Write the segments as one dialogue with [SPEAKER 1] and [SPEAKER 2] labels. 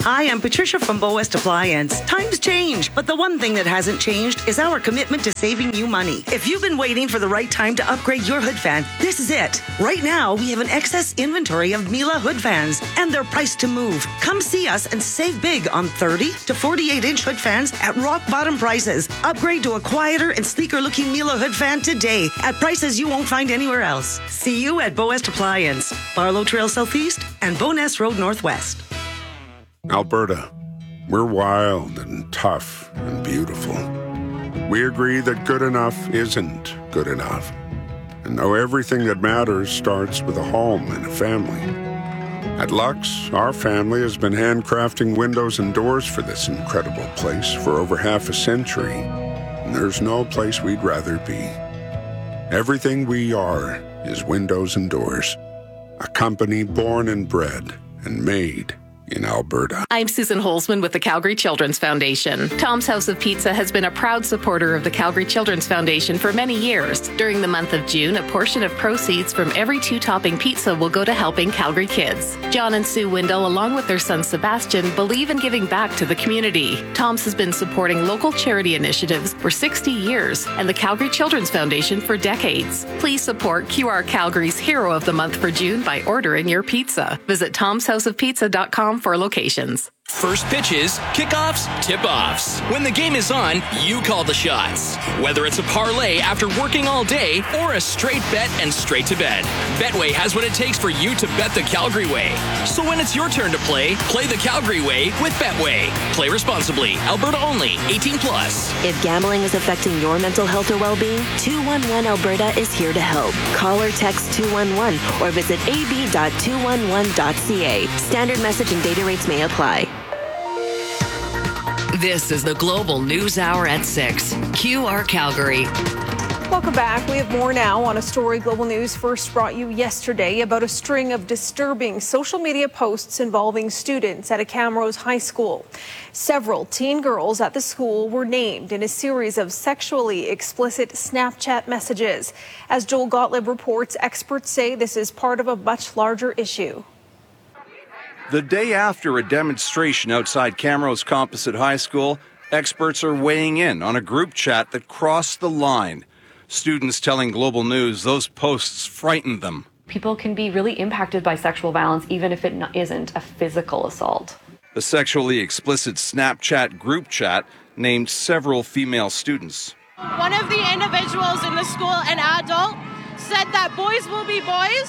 [SPEAKER 1] Hi, I'm Patricia from Bow West Appliance. Times change, but the one thing that hasn't changed is our commitment to saving you money. If you've been waiting for the right time to upgrade your hood fan, this is it. Right now, we have an excess inventory of Miele hood fans, and they're priced to move. Come see us and save big on 30 to 48-inch hood fans at rock-bottom prices. Upgrade to a quieter and sleeker-looking Miele hood fan today at prices you won't find anywhere else. See you at Bow West Appliance, Barlow Trail Southeast and Bowness Road Northwest.
[SPEAKER 2] Alberta, we're wild and tough and beautiful. We agree that good enough isn't good enough. And know everything that matters starts with a home and a family. At Lux, our family has been handcrafting windows and doors for this incredible place for over half a century. And there's no place we'd rather be. Everything we are is windows and doors. A company born and bred and made in Alberta.
[SPEAKER 3] I'm Susan Holzman with the Calgary Children's Foundation. Tom's House of Pizza has been a proud supporter of the Calgary Children's Foundation for many years. During the month of June, a portion of proceeds from every 2-topping pizza will go to helping Calgary kids. John and Sue Windle, along with their son Sebastian, believe in giving back to the community. Tom's has been supporting local charity initiatives for 60 years and the Calgary Children's Foundation for decades. Please support QR Calgary's Hero of the Month for June by ordering your pizza. Visit tomshouseofpizza.com for locations.
[SPEAKER 4] First pitches, kickoffs, tip-offs. When the game is on, you call the shots. Whether it's a parlay after working all day or a straight bet and straight to bed, Betway has what it takes for you to bet the Calgary way. So when it's your turn to play the Calgary way with Betway. Play responsibly. Alberta only. 18 plus.
[SPEAKER 5] If gambling is affecting your mental health or well-being, 211 Alberta is here to help. Call or text 211 or visit ab.211.ca. Standard message and data rates may apply.
[SPEAKER 6] This is the Global News Hour at 6. QR Calgary.
[SPEAKER 7] Welcome back. We have more now on a story Global News first brought you yesterday about a string of disturbing social media posts involving students at a Camrose high school. Several teen girls at the school were named in a series of sexually explicit Snapchat messages. As Joel Gottlieb reports, experts say this is part of a much larger issue.
[SPEAKER 8] The day after a demonstration outside Camrose Composite High School, experts are weighing in on a group chat that crossed the line. Students telling Global News those posts frightened them.
[SPEAKER 9] People can be really impacted by sexual violence even if it isn't a physical assault.
[SPEAKER 8] The sexually explicit Snapchat group chat named several female students.
[SPEAKER 10] One of the individuals in the school, an adult, said that boys will be boys.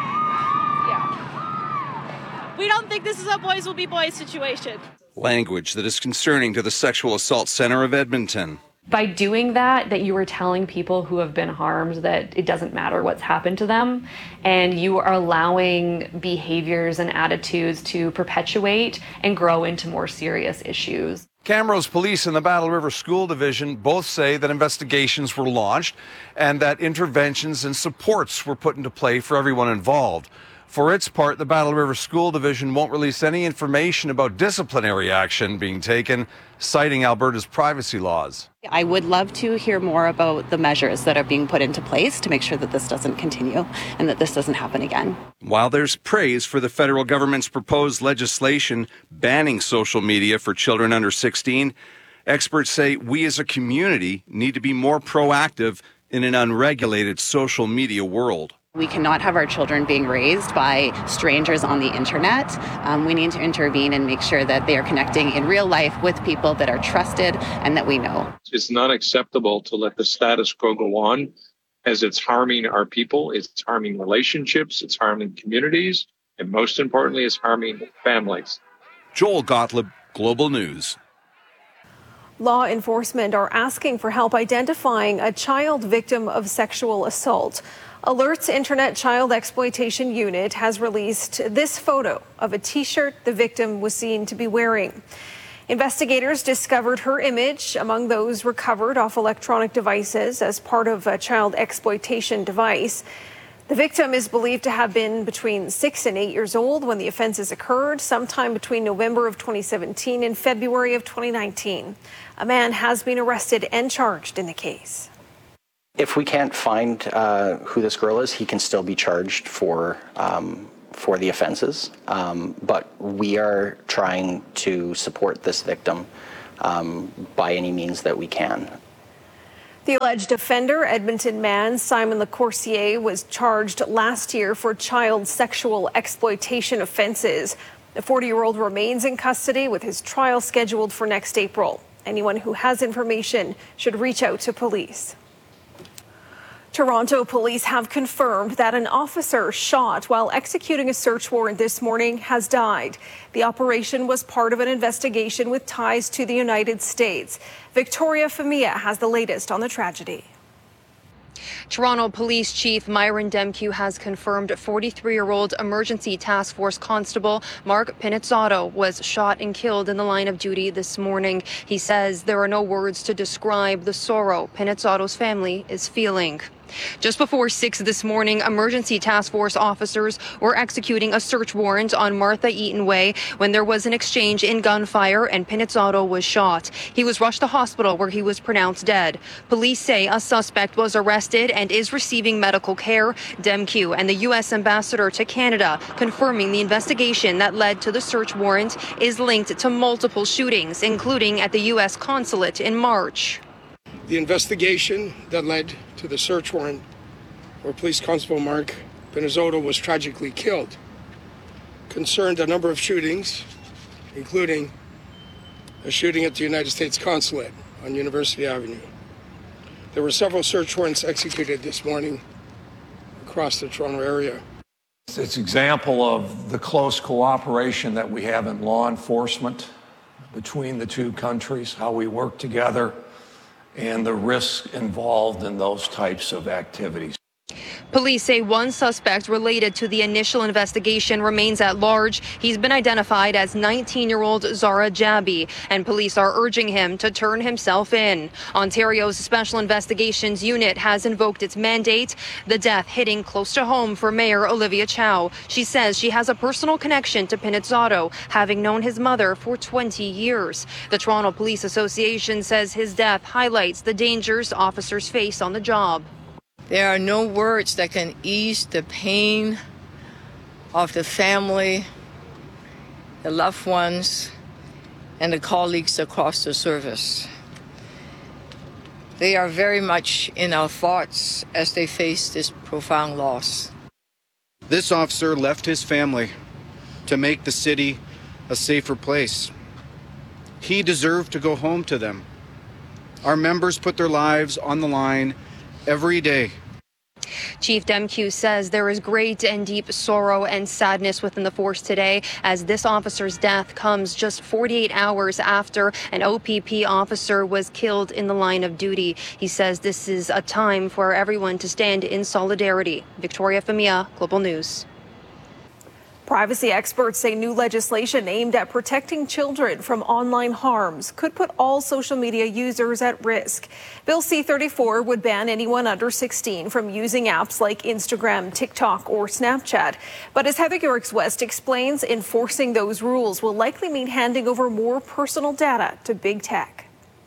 [SPEAKER 10] We don't think this is a boys will be boys situation.
[SPEAKER 8] Language that is concerning to the Sexual Assault Center of Edmonton.
[SPEAKER 9] By doing that you are telling people who have been harmed that it doesn't matter what's happened to them, and you are allowing behaviors and attitudes to perpetuate and grow into more serious issues.
[SPEAKER 8] Camrose Police and the Battle River School Division both say that investigations were launched and that interventions and supports were put into play for everyone involved. For its part, the Battle River School Division won't release any information about disciplinary action being taken, citing Alberta's privacy laws.
[SPEAKER 11] I would love to hear more about the measures that are being put into place to make sure that this doesn't continue and that this doesn't happen again.
[SPEAKER 8] While there's praise for the federal government's proposed legislation banning social media for children under 16, experts say we as a community need to be more proactive in an unregulated social media world.
[SPEAKER 11] We cannot have our children being raised by strangers on the internet. We need to intervene and make sure that they are connecting in real life with people that are trusted and that we know.
[SPEAKER 12] It's not acceptable to let the status quo go on, as it's harming our people, it's harming relationships, it's harming communities, and most importantly, it's harming families.
[SPEAKER 8] Joel Gottlieb, Global News.
[SPEAKER 7] Law enforcement are asking for help identifying a child victim of sexual assault. Alert's Internet Child Exploitation Unit has released this photo of a T-shirt the victim was seen to be wearing. Investigators discovered her image among those recovered off electronic devices as part of a child exploitation device. The victim is believed to have been between 6 and 8 years old when the offenses occurred, sometime between November of 2017 and February of 2019. A man has been arrested and charged in the case.
[SPEAKER 13] If we can't find who this girl is, he can still be charged for for the offenses, but we are trying to support this victim by any means that we can.
[SPEAKER 7] The alleged offender, Edmonton man Simon LeCourcier, was charged last year for child sexual exploitation offenses. The 40-year-old remains in custody with his trial scheduled for next April. Anyone who has information should reach out to police. Toronto police have confirmed that an officer shot while executing a search warrant this morning has died. The operation was part of an investigation with ties to the United States. Victoria Femia has the latest on the tragedy.
[SPEAKER 14] Toronto Police Chief Myron Demkiw has confirmed 43-year-old Emergency Task Force Constable Mark Pinizzato was shot and killed in the line of duty this morning. He says there are no words to describe the sorrow Pinizzato's family is feeling. Just before 6 this morning, Emergency Task Force officers were executing a search warrant on Martha Eaton Way when there was an exchange in gunfire and Pinizzato was shot. He was rushed to hospital where he was pronounced dead. Police say a suspect was arrested and is receiving medical care. Demkiw and the U.S. ambassador to Canada confirming the investigation that led to the search warrant is linked to multiple shootings, including at the U.S. consulate in March.
[SPEAKER 15] The investigation that led to the search warrant where Police Constable Mark Pinizzato was tragically killed concerned a number of shootings, including a shooting at the United States consulate on University Avenue. There were several search warrants executed this morning across the Toronto area.
[SPEAKER 16] It's an example of the close cooperation that we have in law enforcement between the two countries, how we work together, and the risks involved in those types of activities.
[SPEAKER 14] Police say one suspect related to the initial investigation remains at large. He's been identified as 19-year-old Zara Jabi, and police are urging him to turn himself in. Ontario's Special Investigations Unit has invoked its mandate, the death hitting close to home for Mayor Olivia Chow. She says she has a personal connection to Pinizzato, having known his mother for 20 years. The Toronto Police Association says his death highlights the dangers officers face on the job.
[SPEAKER 17] There are no words that can ease the pain of the family, the loved ones, and the colleagues across the service. They are very much in our thoughts as they face this profound loss.
[SPEAKER 18] This officer left his family to make the city a safer place. He deserved to go home to them. Our members put their lives on the line every day.
[SPEAKER 14] Chief Demkiw says there is great and deep sorrow and sadness within the force today as this officer's death comes just 48 hours after an OPP officer was killed in the line of duty. He says this is a time for everyone to stand in solidarity. Victoria Femia, Global News.
[SPEAKER 7] Privacy experts say new legislation aimed at protecting children from online harms could put all social media users at risk. Bill C-34 would ban anyone under 16 from using apps like Instagram, TikTok, or Snapchat. But as Heather Yorks-West explains, enforcing those rules will likely mean handing over more personal data to big tech.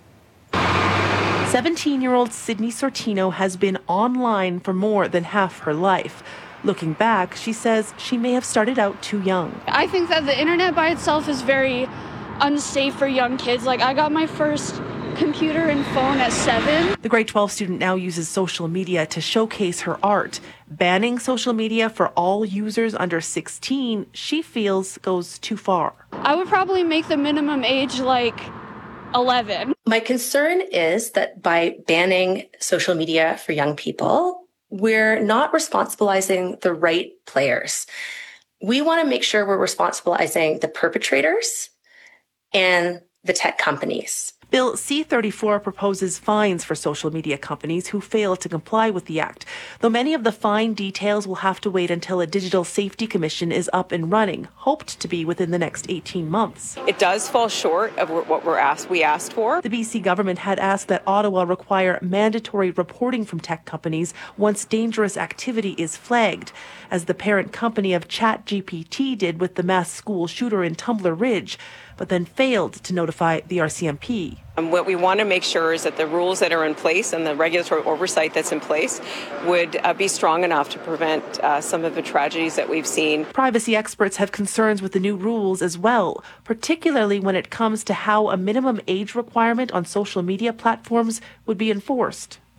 [SPEAKER 19] 17-year-old Sydney Sortino has been online for more than half her life. Looking back, she says she may have started out too young.
[SPEAKER 20] I think that the internet by itself is very unsafe for young kids. Like, I got my first computer and phone at 7.
[SPEAKER 19] The grade 12 student now uses social media to showcase her art. Banning social media for all users under 16, she feels goes too far.
[SPEAKER 20] I would probably make the minimum age like 11.
[SPEAKER 21] My concern is that by banning social media for young people, we're not responsibilizing the right players. We want to make sure we're responsibilizing the perpetrators and the tech companies.
[SPEAKER 19] Bill C-34 proposes fines for social media companies who fail to comply with the act, though many of the fine details will have to wait until a Digital Safety Commission is up and running, hoped to be within the next 18 months.
[SPEAKER 22] It does fall short of what we asked for.
[SPEAKER 19] The BC government had asked that Ottawa require mandatory reporting from tech companies once dangerous activity is flagged, as the parent company of ChatGPT did with the mass school shooter in Tumbler Ridge. but then failed to notify the RCMP.
[SPEAKER 22] What we want to make sure is that the rules that are in place and the regulatory oversight that's in place would be strong enough to prevent some of the tragedies that we've seen.
[SPEAKER 19] Privacy experts have concerns with the new rules as well, particularly when it comes to how a minimum age requirement on social media platforms would be enforced.